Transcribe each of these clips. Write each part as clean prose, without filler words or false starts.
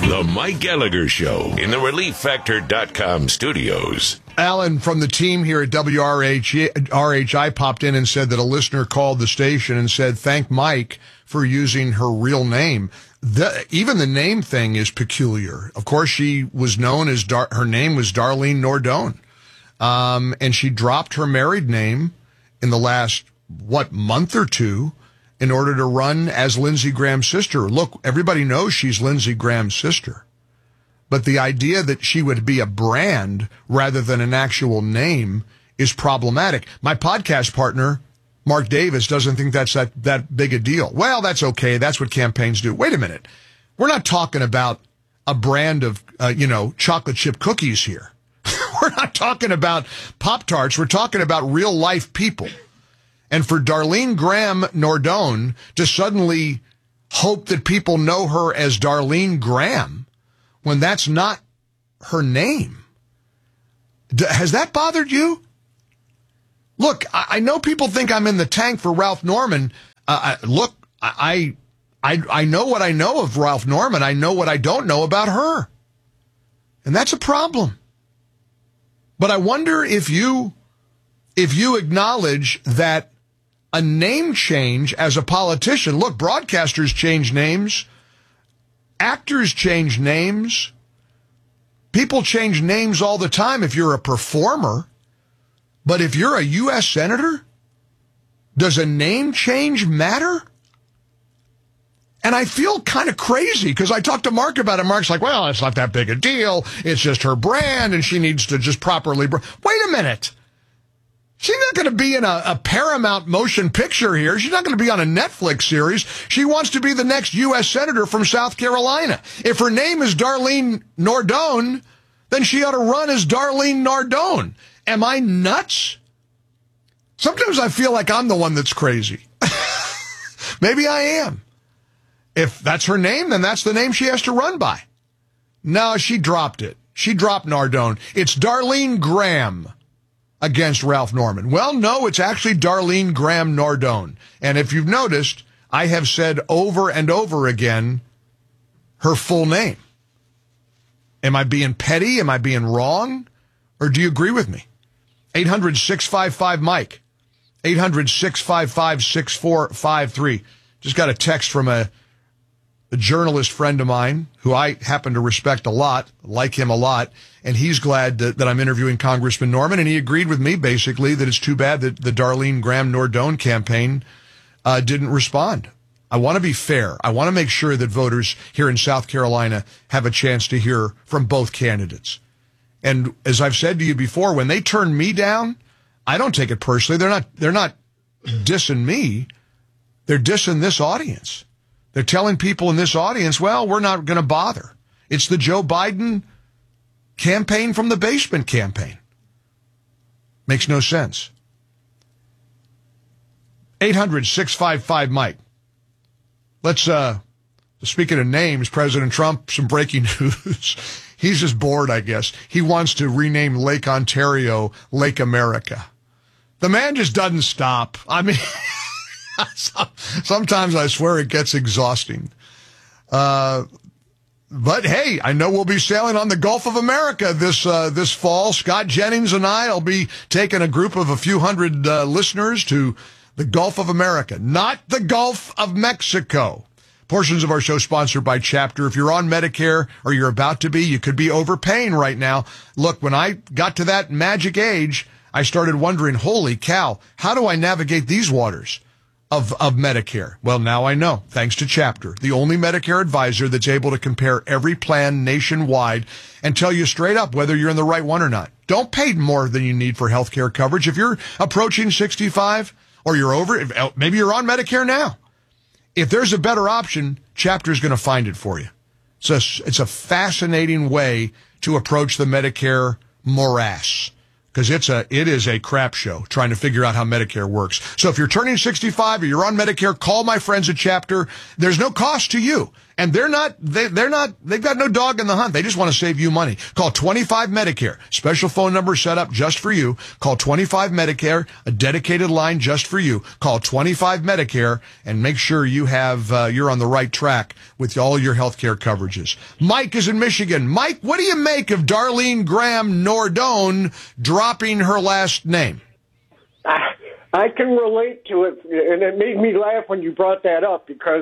The Mike Gallagher Show in the ReliefFactor.com studios. Alan from the team here at WRHI popped in and said that a listener called the station and said, thank Mike for using her real name. Even the name thing is peculiar. Of course, she was known as, her name was Darlene Nordone. And she dropped her married name in the last, month or two in order to run as Lindsey Graham's sister. Look, everybody knows she's Lindsey Graham's sister. But the idea that she would be a brand rather than an actual name is problematic. My podcast partner, Mark Davis, doesn't think that's that big a deal. Well, that's okay. That's what campaigns do. Wait a minute. We're not talking about a brand of, chocolate chip cookies here. We're not talking about Pop-Tarts. We're talking about real life people. And for Darlene Graham Nordone to suddenly hope that people know her as Darlene Graham when that's not her name, has that bothered you? Look, I know people think I'm in the tank for Ralph Norman. Look, I know what I know of Ralph Norman. I know what I don't know about her. And that's a problem. But I wonder if you acknowledge that a name change as a politician, look, broadcasters change names, actors change names, people change names all the time if you're a performer. But if you're a U.S. senator, does a name change matter? And I feel kind of crazy because I talked to Mark about it. Mark's like, well, it's not that big a deal. It's just her brand and she needs to just properly. Wait a minute. She's not going to be in a Paramount motion picture here. She's not going to be on a Netflix series. She wants to be the next U.S. senator from South Carolina. If her name is Darlene Nordone, then she ought to run as Darlene Nordone. Am I nuts? Sometimes I feel like I'm the one that's crazy. Maybe I am. If that's her name, then that's the name she has to run by. No, she dropped it. She dropped Nardone. It's Darlene Graham against Ralph Norman. Well, no, it's actually Darlene Graham Nordone. And if you've noticed, I have said over and over again her full name. Am I being petty? Am I being wrong? Or do you agree with me? 800-655-MIKE. 800-655-6453. Just got a text from a journalist friend of mine who I happen to respect a lot, like him a lot, and he's glad that I'm interviewing Congressman Norman, and he agreed with me basically that it's too bad that the Darlene Graham Nordone campaign didn't respond. I want to be fair. I want to make sure that voters here in South Carolina have a chance to hear from both candidates. And as I've said to you before, when they turn me down, I don't take it personally. They're not dissing me. They're dissing this audience. They're telling people in this audience, well, we're not going to bother. It's the Joe Biden campaign from the basement campaign. Makes no sense. 800-655-MIKE. Let's, speaking of names, President Trump, some breaking news. He's just bored, I guess. He wants to rename Lake Ontario Lake America. The man just doesn't stop. I mean, sometimes I swear it gets exhausting. But hey, I know we'll be sailing on the Gulf of America this fall. Scott Jennings and I will be taking a group of a few hundred listeners to the Gulf of America, not the Gulf of Mexico. Portions of our show sponsored by Chapter. If you're on Medicare or you're about to be, you could be overpaying right now. Look, when I got to that magic age, I started wondering, holy cow, how do I navigate these waters of Medicare? Well, now I know, thanks to Chapter, the only Medicare advisor that's able to compare every plan nationwide and tell you straight up whether you're in the right one or not. Don't pay more than you need for health care coverage. If you're approaching 65 or you're over, maybe you're on Medicare now. If there's a better option, Chapter's going to find it for you. It's a fascinating way to approach the Medicare morass, because it is a crap show trying to figure out how Medicare works. So if you're turning 65 or you're on Medicare, call my friends at Chapter. There's no cost to you. And they've got no dog in the hunt. They just want to save you money. Call 25 Medicare. Special phone number set up just for you. Call 25 Medicare, a dedicated line just for you. Call 25 Medicare and make sure you're on the right track with all your healthcare coverages. Mike is in Michigan. Mike, what do you make of Darlene Graham Nordone dropping her last name? I can relate to it, and it made me laugh when you brought that up because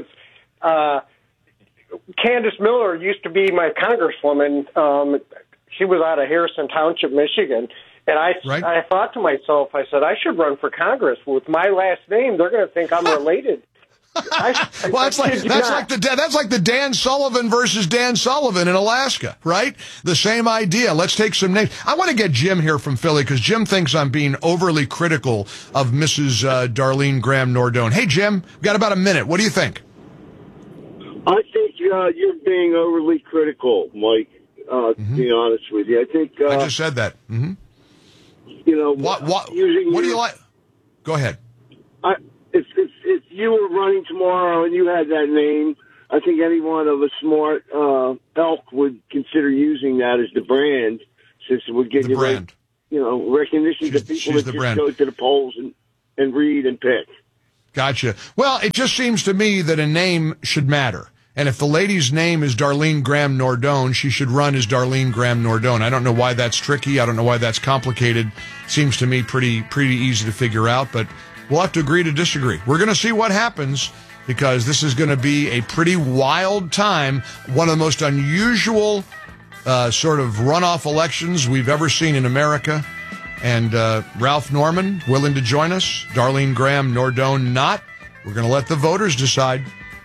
Candace Miller used to be my congresswoman. She was out of Harrison Township, Michigan. And I thought to myself, I said, I should run for Congress. With my last name, they're going to think I'm related. That's like the Dan Sullivan versus Dan Sullivan in Alaska, right? The same idea. Let's take some names. I want to get Jim here from Philly because Jim thinks I'm being overly critical of Mrs. Darlene Graham Nordone. Hey, Jim, we've got about a minute. What do you think? I think you're being overly critical, Mike, to be honest with you. I think... I just said that. Mm-hmm. You know... What do you like? Go ahead. If you were running tomorrow and you had that name, I think anyone of a smart elk would consider using that as the brand, since it would get recognition to people that just go to the polls and read and pick. Gotcha. Well, it just seems to me that a name should matter. And if the lady's name is Darlene Graham Nordone, she should run as Darlene Graham Nordone. I don't know why that's tricky. I don't know why that's complicated. Seems to me pretty easy to figure out, but we'll have to agree to disagree. We're going to see what happens because this is going to be a pretty wild time. One of the most unusual sort of runoff elections we've ever seen in America. And Ralph Norman willing to join us. Darlene Graham Nordone not. We're going to let the voters decide.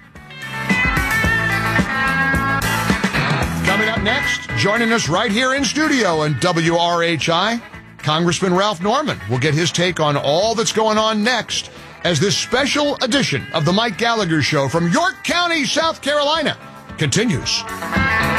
Coming up next, joining us right here in studio in WRHI, Congressman Ralph Norman will get his take on all that's going on next as this special edition of the Mike Gallagher Show from York County, South Carolina continues.